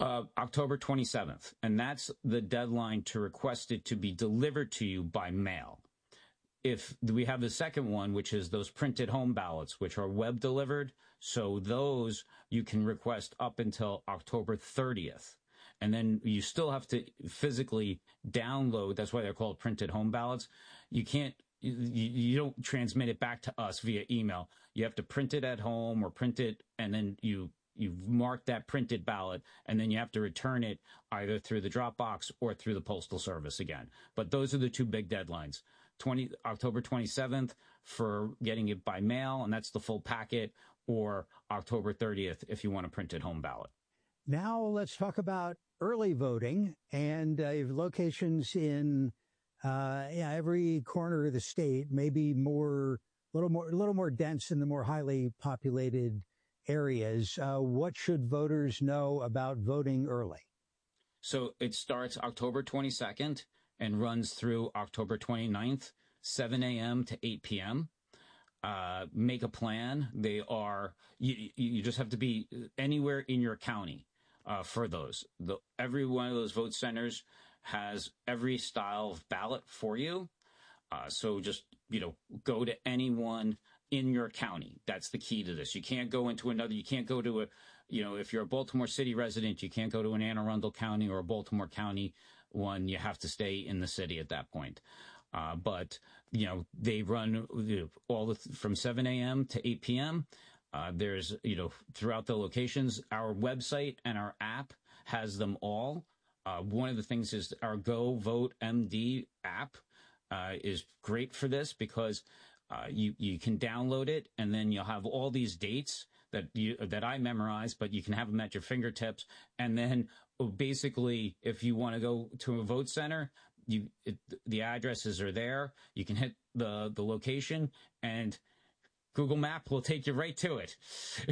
October 27th, and that's the deadline to request it to be delivered to you by mail. If we have the second one, which is those printed home ballots, which are web delivered, so those you can request up until October 30th. And then you still have to physically download. That's why they're called printed home ballots. You can't, you don't transmit it back to us via email. You have to print it at home or print it, and then you mark that printed ballot, and then you have to return it either through the Dropbox or through the Postal Service again. But those are the two big deadlines. October 27th for getting it by mail, and that's the full packet, or October 30th if you want a printed home ballot. Now let's talk about early voting, and locations in every corner of the state, maybe a little more dense in the more highly populated areas. What should voters know about voting early? So it starts October 22nd and runs through October 29th, 7 a.m. to 8 p.m. Make a plan. You just have to be anywhere in your county for those. Every one of those vote centers has every style of ballot for you. So just, go to anyone in your county. That's the key to this. You can't go into another. You can't go to if you're a Baltimore City resident, you can't go to an Anne Arundel County or a Baltimore County one. You have to stay in the city at that point. But they run from 7 a.m. to 8 p.m. There's, throughout the locations, our website and our app has them all. One of the things is our Go Vote MD app is great for this because you can download it, and then you'll have all these dates that I memorize, but you can have them at your fingertips. And then basically, if you want to go to a vote center, the addresses are there. You can hit the location, and Google Map will take you right to it.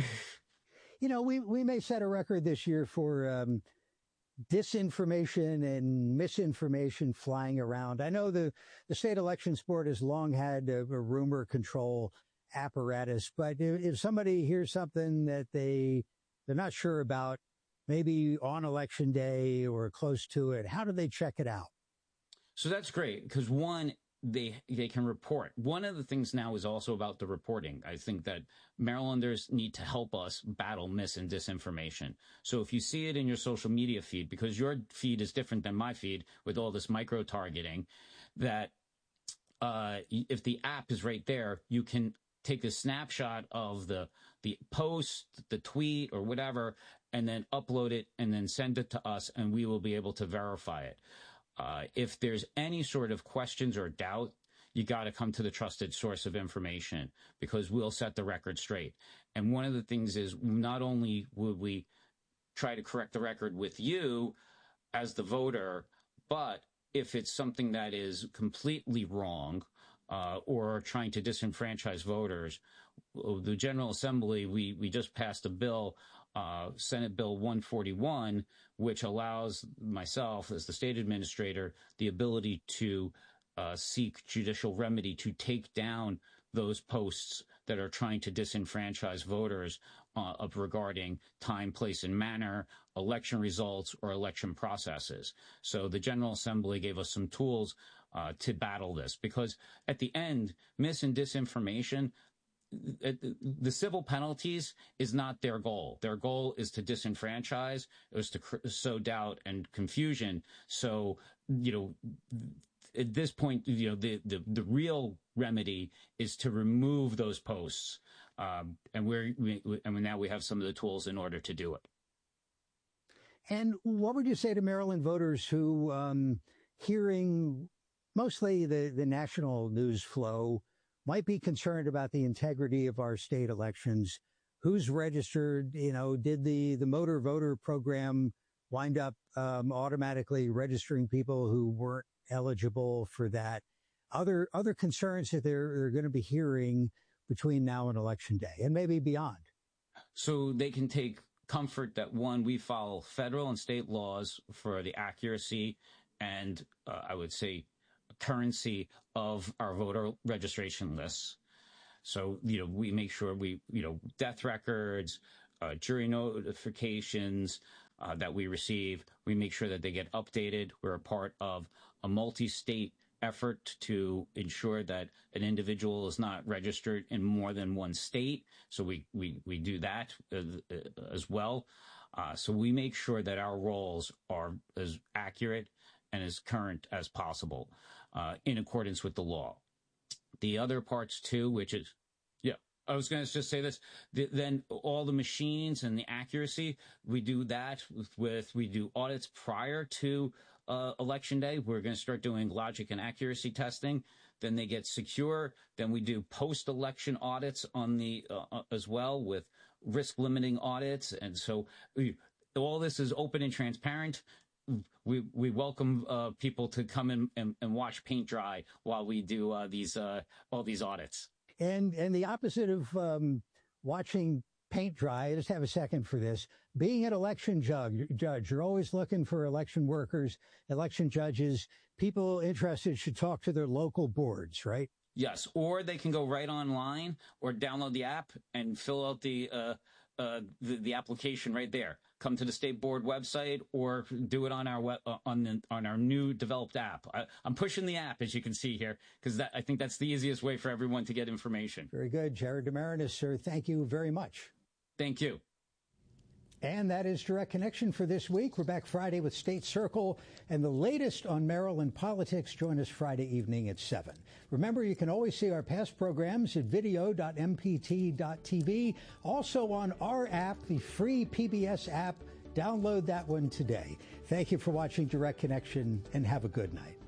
We may set a record this year for disinformation and misinformation flying around. I know the state elections board has long had a rumor control apparatus, but if somebody hears something that they're not sure about, maybe on election day or close to it, how do they check it out? So that's great because one, they can report. One of the things now is also about the reporting. I think that Marylanders need to help us battle mis and disinformation. So if you see it in your social media feed, because your feed is different than my feed with all this micro targeting, that if the app is right there, you can take a snapshot of the post, the tweet, or whatever, and then upload it and then send it to us, and we will be able to verify it. If there's any sort of questions or doubt, you got to come to the trusted source of information because we'll set the record straight. And one of the things is not only would we try to correct the record with you as the voter, but if it's something that is completely wrong or trying to disenfranchise voters, the General Assembly, we just passed a bill, Senate Bill 141, which allows myself as the state administrator the ability to seek judicial remedy to take down those posts that are trying to disenfranchise voters regarding time, place, and manner, election results, or election processes. So the General Assembly gave us some tools to battle this because at the end, mis and disinformation, the civil penalties is not their goal. Their goal is to disenfranchise, is to sow doubt and confusion. So, at this point, the real remedy is to remove those posts. And now we have some of the tools in order to do it. And what would you say to Maryland voters who, hearing mostly the national news flow, might be concerned about the integrity of our state elections? Who's registered? Did the motor voter program wind up automatically registering people who weren't eligible for that? Other concerns that they're going to be hearing between now and Election Day and maybe beyond? So they can take comfort that, one, we follow federal and state laws for the accuracy and I would say currency of our voter registration lists. So, we make sure death records, jury notifications, that we receive. We make sure that they get updated. We're a part of a multi-state effort to ensure that an individual is not registered in more than one state. So we do that as well. So we make sure that our rolls are as accurate and as current as possible in accordance with the law. The other parts too, which is, I was going to just say this, then all the machines and the accuracy, we do that we do audits prior to Election Day. We're going to start doing logic and accuracy testing. Then they get secure. Then we do post-election audits on the as well with risk limiting audits. And so all this is open and transparent. We welcome people to come in and watch paint dry while we do all these audits. And the opposite of watching paint dry, I just have a second for this. Being an election judge, you're always looking for election workers, election judges. People interested should talk to their local boards, right? Yes, or they can go right online or download the app and fill out the application right there. Come to the state board website or do it on our on our new developed app. I'm pushing the app, as you can see here, because I think that's the easiest way for everyone to get information. Very good. Jared DeMarinis, sir, thank you very much. Thank you. And that is Direct Connection for this week. We're back Friday with State Circle and the latest on Maryland politics. Join us Friday evening at 7. Remember, you can always see our past programs at video.mpt.tv. Also on our app, the free PBS app. Download that one today. Thank you for watching Direct Connection and have a good night.